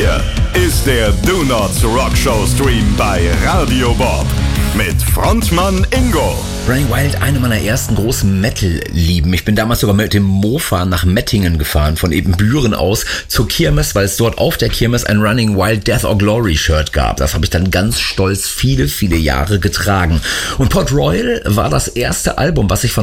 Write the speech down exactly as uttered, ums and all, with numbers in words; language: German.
Hier ist der Do Not Rock Show Stream bei Radio Bob mit Frontmann Ingo. Running Wild, eine meiner ersten großen Metal-Lieben. Ich bin damals sogar mit dem Mofa nach Mettingen gefahren, von Ebenbüren aus zur Kirmes, weil es dort auf der Kirmes ein Running Wild Death or Glory Shirt gab. Das habe ich dann ganz stolz viele, viele Jahre getragen. Und Port Royal war das erste Album, was ich von